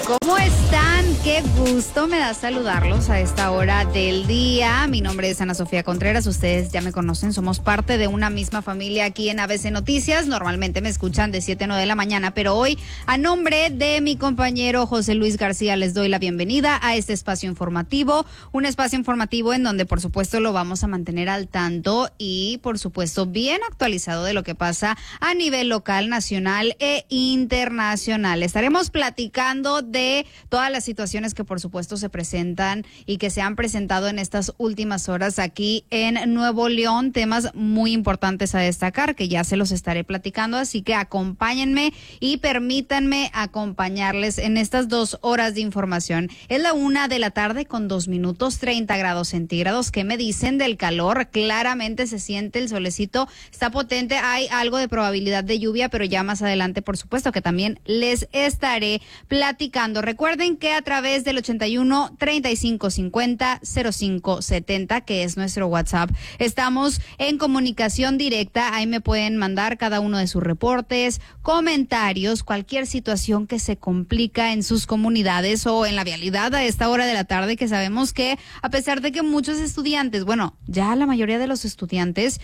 ¿Cómo están? Qué gusto me da saludarlos a esta hora del día. Mi nombre es Ana Sofía Contreras, ustedes ya me conocen, somos parte de una misma familia aquí en ABC Noticias. Normalmente me escuchan de 7 a 9 de la mañana, pero hoy, a nombre de mi compañero José Luis García, les doy la bienvenida a este espacio informativo. Un espacio informativo en donde, por supuesto, lo vamos a mantener al tanto y, por supuesto, bien actualizado de lo que pasa a nivel local, nacional e internacional. Estaremos platicando de todas las situaciones que por supuesto se presentan y que se han presentado en estas últimas horas aquí en Nuevo León, temas muy importantes a destacar que ya se los estaré platicando, así que acompáñenme y permítanme acompañarles en estas 2 horas de información. Es la 1 de la tarde con 2 minutos, 30 grados centígrados. ¿Qué me dicen del calor? Claramente se siente el solecito, está potente, hay algo de probabilidad de lluvia, pero ya más adelante por supuesto que también les estaré platicando. Recuerden que a través del 81 35 50 05 70, que es nuestro WhatsApp, estamos en comunicación directa. Ahí me pueden mandar cada uno de sus reportes, comentarios, cualquier situación que se complica en sus comunidades o en la vialidad a esta hora de la tarde, que sabemos que a pesar de que muchos estudiantes, bueno, ya la mayoría de los estudiantes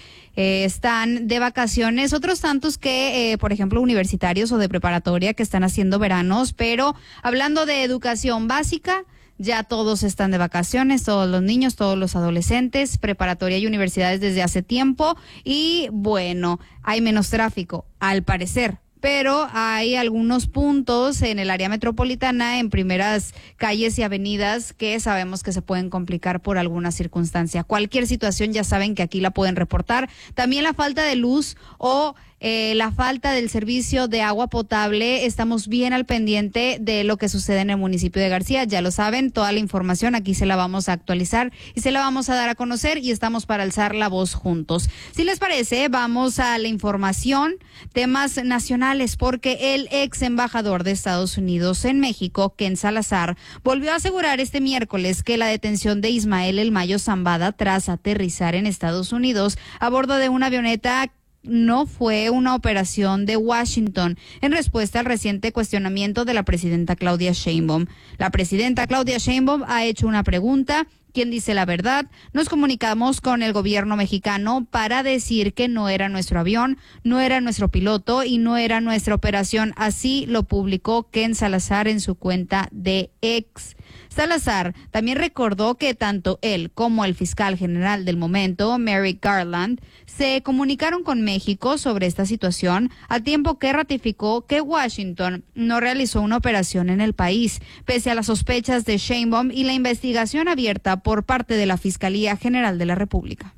están de vacaciones, otros tantos que, por ejemplo, universitarios o de preparatoria que están haciendo veranos, pero hablando de educación básica, ya todos están de vacaciones, todos los niños, todos los adolescentes, preparatoria y universidades desde hace tiempo y bueno, hay menos tráfico, al parecer. Pero hay algunos puntos en el área metropolitana, en primeras calles y avenidas, que sabemos que se pueden complicar por alguna circunstancia. Cualquier situación ya saben que aquí la pueden reportar. También la falta de luz o la falta del servicio de agua potable. Estamos bien al pendiente de lo que sucede en el municipio de García. Ya lo saben, toda la información aquí se la vamos a actualizar y se la vamos a dar a conocer y estamos para alzar la voz juntos. Si les parece, vamos a la información, temas nacionales, porque el ex embajador de Estados Unidos en México, Ken Salazar, volvió a asegurar este miércoles que la detención de Ismael El Mayo Zambada tras aterrizar en Estados Unidos a bordo de una avioneta no fue una operación de Washington, en respuesta al reciente cuestionamiento de la presidenta Claudia Sheinbaum. La presidenta Claudia Sheinbaum ha hecho una pregunta: ¿quién dice la verdad? Nos comunicamos con el gobierno mexicano para decir que no era nuestro avión, no era nuestro piloto y no era nuestra operación. Así lo publicó Ken Salazar en su cuenta de X. Salazar también recordó que tanto él como el fiscal general del momento, Merrick Garland, se comunicaron con México sobre esta situación, al tiempo que ratificó que Washington no realizó una operación en el país, pese a las sospechas de Sheinbaum y la investigación abierta por parte de la Fiscalía General de la República.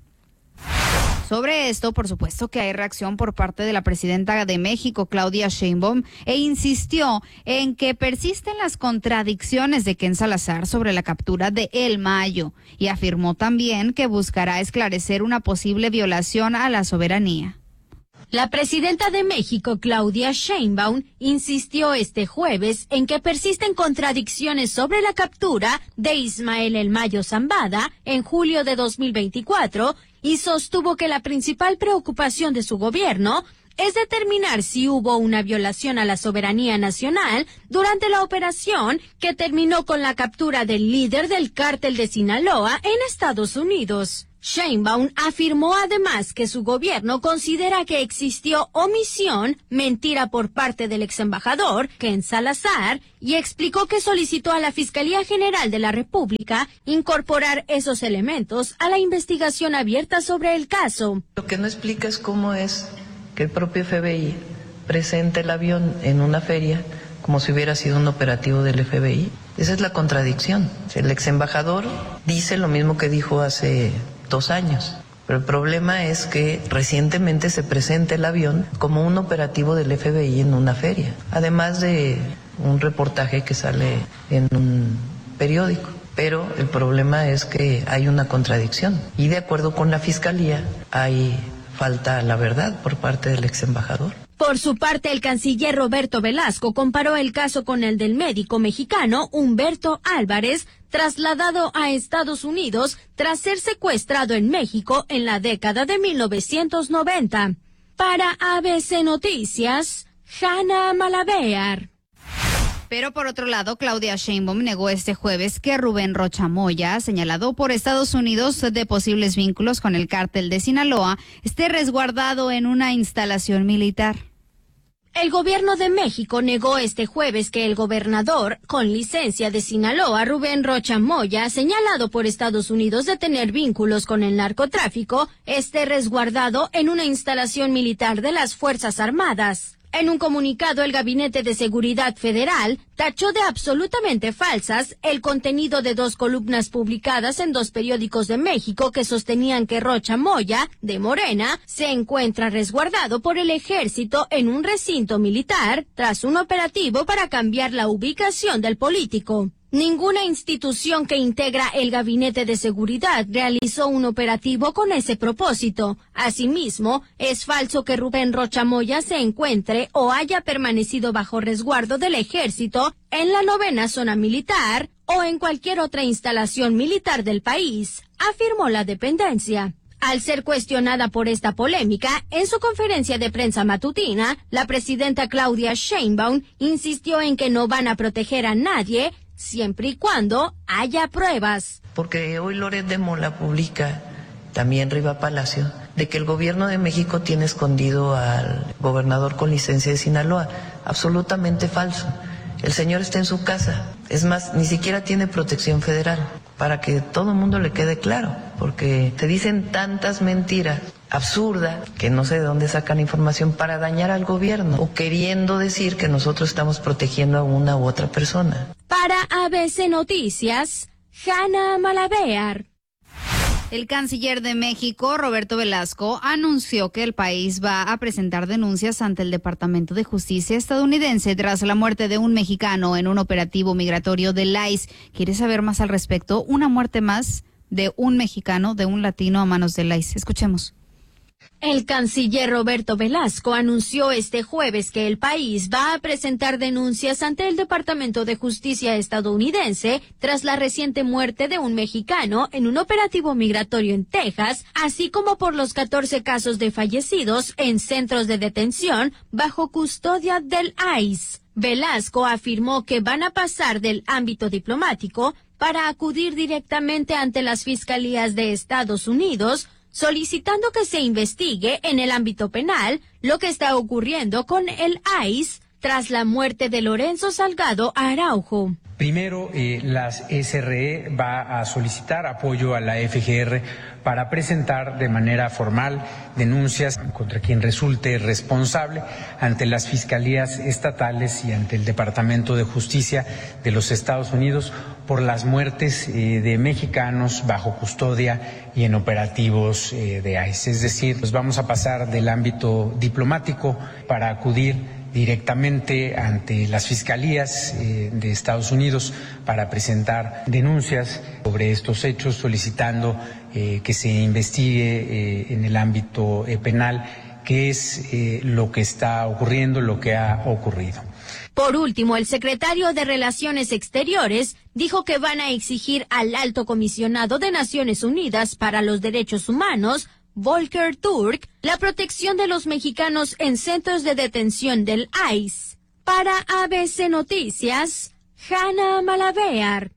Sobre esto, por supuesto que hay reacción por parte de la presidenta de México, Claudia Sheinbaum, e insistió en que persisten las contradicciones de Ken Salazar sobre la captura de El Mayo y afirmó también que buscará esclarecer una posible violación a la soberanía. La presidenta de México, Claudia Sheinbaum, insistió este jueves en que persisten contradicciones sobre la captura de Ismael El Mayo Zambada en julio de 2024 y sostuvo que la principal preocupación de su gobierno es determinar si hubo una violación a la soberanía nacional durante la operación que terminó con la captura del líder del cártel de Sinaloa en Estados Unidos. Sheinbaum afirmó además que su gobierno considera que existió omisión, mentira por parte del ex embajador, Ken Salazar, y explicó que solicitó a la Fiscalía General de la República incorporar esos elementos a la investigación abierta sobre el caso. Lo que no explica es cómo es que el propio FBI presenta el avión en una feria como si hubiera sido un operativo del FBI. Esa es la contradicción. El ex embajador dice lo mismo que dijo hace 2 años, pero el problema es que recientemente se presenta el avión como un operativo del FBI en una feria, además de un reportaje que sale en un periódico. Pero el problema es que hay una contradicción y de acuerdo con la Fiscalía hay falta a la verdad por parte del ex embajador. Por su parte, el canciller Roberto Velasco comparó el caso con el del médico mexicano Humberto Álvarez, trasladado a Estados Unidos tras ser secuestrado en México en la década de 1990. Para ABC Noticias, Hanna Malavear. Pero por otro lado, Claudia Sheinbaum negó este jueves que Rubén Rocha Moya, señalado por Estados Unidos de posibles vínculos con el cártel de Sinaloa, esté resguardado en una instalación militar. El gobierno de México negó este jueves que el gobernador con licencia de Sinaloa, Rubén Rocha Moya, señalado por Estados Unidos de tener vínculos con el narcotráfico, esté resguardado en una instalación militar de las Fuerzas Armadas. En un comunicado, el Gabinete de Seguridad Federal tachó de absolutamente falsas el contenido de 2 columnas publicadas en 2 periódicos de México que sostenían que Rocha Moya, de Morena, se encuentra resguardado por el ejército en un recinto militar tras un operativo para cambiar la ubicación del político. Ninguna institución que integra el Gabinete de Seguridad realizó un operativo con ese propósito. Asimismo, es falso que Rubén Rocha Moya se encuentre o haya permanecido bajo resguardo del Ejército en la 9ª Zona Militar o en cualquier otra instalación militar del país, afirmó la dependencia. Al ser cuestionada por esta polémica, en su conferencia de prensa matutina, la presidenta Claudia Sheinbaum insistió en que no van a proteger a nadie siempre y cuando haya pruebas. Porque hoy Loret de Mola publica, también Riva Palacio, de que el gobierno de México tiene escondido al gobernador con licencia de Sinaloa. Absolutamente falso. El señor está en su casa. Es más, ni siquiera tiene protección federal, para que todo el mundo le quede claro, porque te dicen tantas mentiras absurdas que no sé de dónde sacan información para dañar al gobierno o queriendo decir que nosotros estamos protegiendo a una u otra persona. Para ABC Noticias, Hanna Malavéar. El canciller de México, Roberto Velasco, anunció que el país va a presentar denuncias ante el Departamento de Justicia estadounidense tras la muerte de un mexicano en un operativo migratorio del ICE. ¿Quieres saber más al respecto? Una muerte más de un mexicano, de un latino a manos del ICE. Escuchemos. El canciller Roberto Velasco anunció este jueves que el país va a presentar denuncias ante el Departamento de Justicia estadounidense tras la reciente muerte de un mexicano en un operativo migratorio en Texas, así como por los 14 casos de fallecidos en centros de detención bajo custodia del ICE. Velasco afirmó que van a pasar del ámbito diplomático para acudir directamente ante las fiscalías de Estados Unidos, solicitando que se investigue en el ámbito penal lo que está ocurriendo con el ICE tras la muerte de Lorenzo Salgado Araujo. Primero, la SRE va a solicitar apoyo a la FGR para presentar de manera formal denuncias contra quien resulte responsable ante las fiscalías estatales y ante el Departamento de Justicia de los Estados Unidos por las muertes de mexicanos bajo custodia y en operativos de ICE. Es decir, pues vamos a pasar del ámbito diplomático para acudir directamente ante las fiscalías de Estados Unidos para presentar denuncias sobre estos hechos, solicitando que se investigue en el ámbito penal qué es lo que está ocurriendo, lo que ha ocurrido. Por último, el secretario de Relaciones Exteriores dijo que van a exigir al Alto Comisionado de Naciones Unidas para los Derechos Humanos, Volker Turk, la protección de los mexicanos en centros de detención del ICE. Para ABC Noticias, Hanna Malavéar.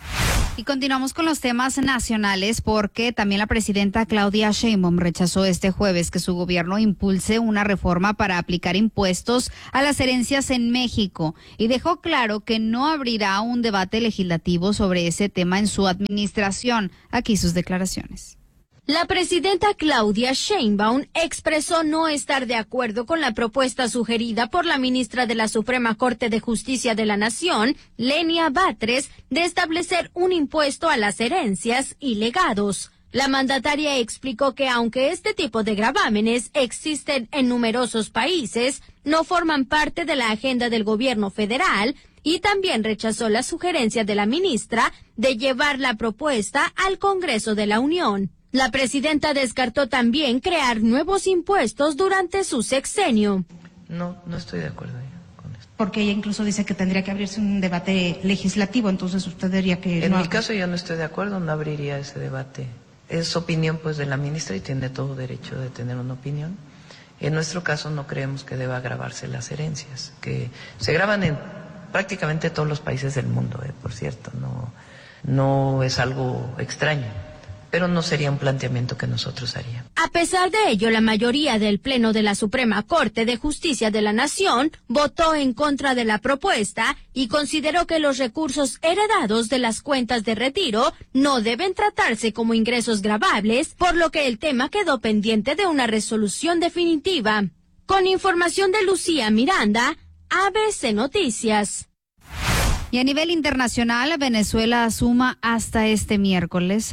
Y continuamos con los temas nacionales porque también la presidenta Claudia Sheinbaum rechazó este jueves que su gobierno impulse una reforma para aplicar impuestos a las herencias en México y dejó claro que no abrirá un debate legislativo sobre ese tema en su administración. Aquí sus declaraciones. La presidenta Claudia Sheinbaum expresó no estar de acuerdo con la propuesta sugerida por la ministra de la Suprema Corte de Justicia de la Nación, Lenia Batres, de establecer un impuesto a las herencias y legados. La mandataria explicó que aunque este tipo de gravámenes existen en numerosos países, no forman parte de la agenda del gobierno federal y también rechazó la sugerencia de la ministra de llevar la propuesta al Congreso de la Unión. La presidenta descartó también crear nuevos impuestos durante su sexenio. No estoy de acuerdo con esto. Porque ella incluso dice que tendría que abrirse un debate legislativo, entonces usted diría que... En mi caso yo no estoy de acuerdo, no abriría ese debate. Es opinión pues de la ministra y tiene todo derecho de tener una opinión. En nuestro caso no creemos que deba gravarse las herencias, que se graban en prácticamente todos los países del mundo, por cierto, no es algo extraño, pero no sería un planteamiento que nosotros haríamos. A pesar de ello, la mayoría del Pleno de la Suprema Corte de Justicia de la Nación votó en contra de la propuesta y consideró que los recursos heredados de las cuentas de retiro no deben tratarse como ingresos gravables, por lo que el tema quedó pendiente de una resolución definitiva. Con información de Lucía Miranda, ABC Noticias. Y a nivel internacional, Venezuela suma hasta este miércoles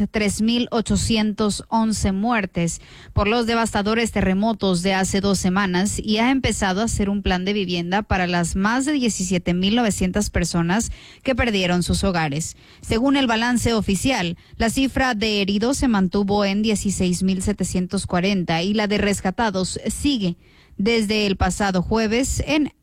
3.811 muertes por los devastadores terremotos de hace 2 semanas y ha empezado a hacer un plan de vivienda para las más de 17.900 personas que perdieron sus hogares. Según el balance oficial, la cifra de heridos se mantuvo en 16.740 y la de rescatados sigue desde el pasado jueves en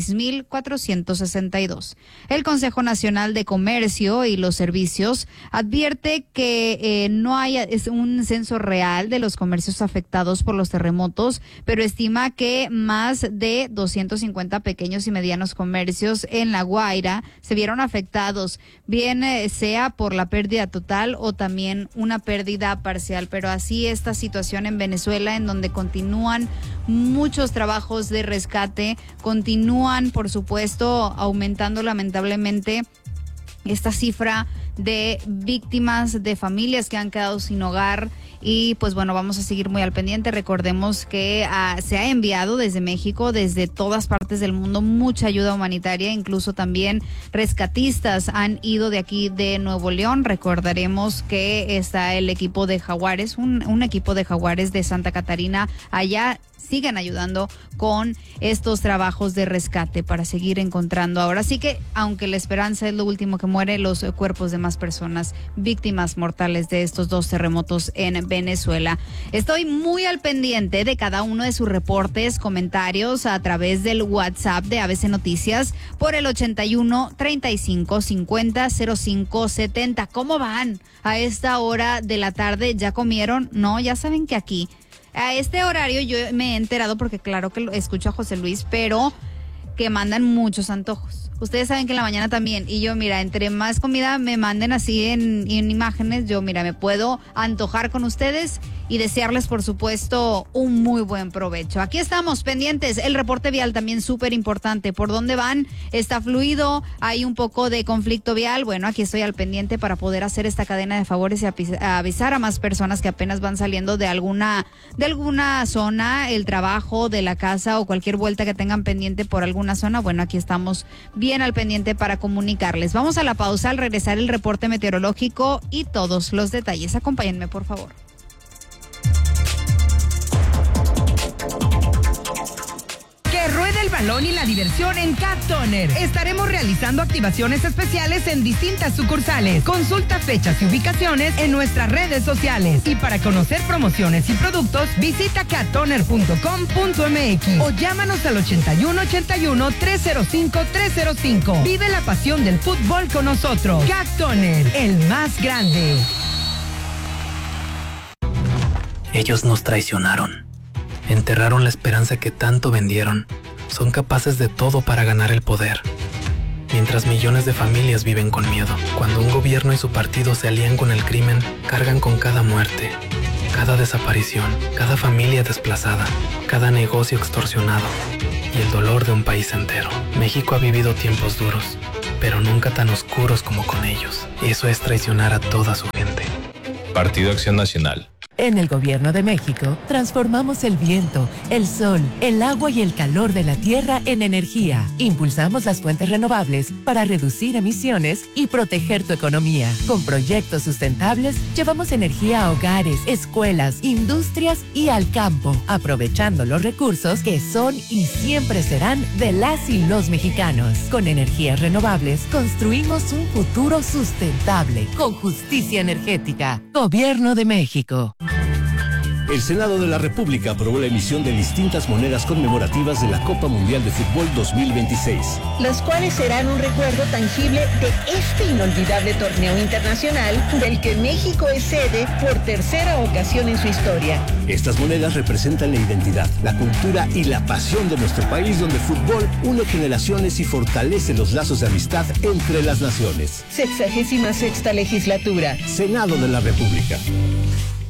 6.462. El Consejo Nacional de Comercio y los Servicios advierte que no hay un censo real de los comercios afectados por los terremotos, pero estima que más de 250 pequeños y medianos comercios en La Guaira se vieron afectados, bien sea por la pérdida total o también una pérdida parcial. Pero así esta situación en Venezuela, en donde continúan muchos trabajos de rescate, continúan, por supuesto, aumentando lamentablemente esta cifra de víctimas, de familias que han quedado sin hogar. Y pues bueno, vamos a seguir muy al pendiente. Recordemos que se ha enviado desde México, desde todas partes del mundo, mucha ayuda humanitaria, incluso también rescatistas han ido de aquí de Nuevo León. Recordaremos que está el equipo de Jaguares, un equipo de Jaguares de Santa Catarina allá. Sigan ayudando con estos trabajos de rescate para seguir encontrando. Ahora sí que, aunque la esperanza es lo último que muere, los cuerpos de más personas víctimas mortales de estos 2 terremotos en Venezuela. Estoy muy al pendiente de cada uno de sus reportes, comentarios a través del WhatsApp de ABC Noticias por el 81 35 50 05 70. ¿Cómo van a esta hora de la tarde? ¿Ya comieron? No, ya saben que aquí a este horario yo me he enterado, porque claro que escucho a José Luis, pero que mandan muchos antojos. Ustedes saben que en la mañana también, y yo, mira, entre más comida me manden así en imágenes, yo, mira, me puedo antojar con ustedes y desearles, por supuesto, un muy buen provecho. Aquí estamos pendientes. El reporte vial también súper importante. ¿Por dónde van? ¿Está fluido? ¿Hay un poco de conflicto vial? Bueno, aquí estoy al pendiente para poder hacer esta cadena de favores y avisar a más personas que apenas van saliendo de alguna zona, el trabajo, de la casa o cualquier vuelta que tengan pendiente por alguna zona. Bueno, aquí estamos bien al pendiente para comunicarles. Vamos a la pausa. Al regresar, el reporte meteorológico y todos los detalles. Acompáñenme, por favor. Que ruede el balón y la diversión en Cat Toner. Estaremos realizando activaciones especiales en distintas sucursales. Consulta fechas y ubicaciones en nuestras redes sociales. Y para conocer promociones y productos, visita cattoner.com.mx o llámanos al 8181-305-305. Vive la pasión del fútbol con nosotros. Cat Toner, el más grande. Ellos nos traicionaron. Enterraron la esperanza que tanto vendieron. Son capaces de todo para ganar el poder. Mientras millones de familias viven con miedo. Cuando un gobierno y su partido se alían con el crimen, cargan con cada muerte, cada desaparición, cada familia desplazada, cada negocio extorsionado y el dolor de un país entero. México ha vivido tiempos duros, pero nunca tan oscuros como con ellos. Eso es traicionar a toda su gente. Partido Acción Nacional. En el Gobierno de México, transformamos el viento, el sol, el agua y el calor de la tierra en energía. Impulsamos las fuentes renovables para reducir emisiones y proteger tu economía. Con proyectos sustentables, llevamos energía a hogares, escuelas, industrias y al campo, aprovechando los recursos que son y siempre serán de las y los mexicanos. Con energías renovables, construimos un futuro sustentable, con justicia energética. Gobierno de México. El Senado de la República aprobó la emisión de distintas monedas conmemorativas de la Copa Mundial de Fútbol 2026. Las cuales serán un recuerdo tangible de este inolvidable torneo internacional del que México es sede por tercera ocasión en su historia. Estas monedas representan la identidad, la cultura y la pasión de nuestro país, donde el fútbol une generaciones y fortalece los lazos de amistad entre las naciones. 66ª legislatura. Senado de la República.